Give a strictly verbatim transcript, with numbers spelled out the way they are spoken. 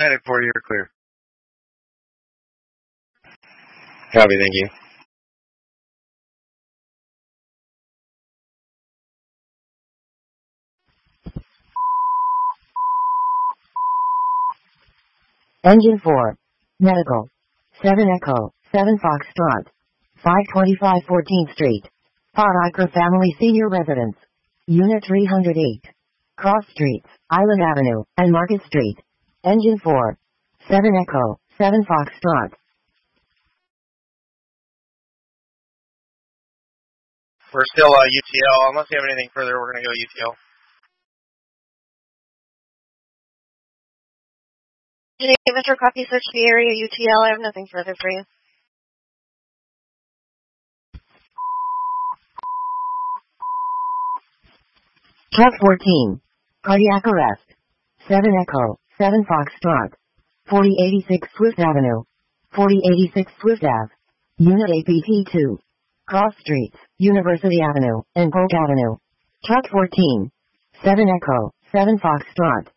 Headed for you, you're clear. Copy, thank you. Engine four. Medical. seven Echo, seven Foxtrot. five twenty-five fourteenth Street. Parikra Family Senior Residence. Unit three hundred eight. Cross Streets, Island Avenue, and Market Street. Engine four. seven Echo, seven Foxtrot. We're still uh, U T L. Unless you have anything further, we're going to go U T L. Mister Copy, search the area U T L. I have nothing further for you. Truck fourteen. Cardiac arrest. seven Echo, seven Foxtrot. forty eighty-six Swift Avenue. forty eighty-six Swift Ave. Unit A P T two. Cross Streets, University Avenue, and Polk Avenue. Truck fourteen. seven Echo, seven Foxtrot.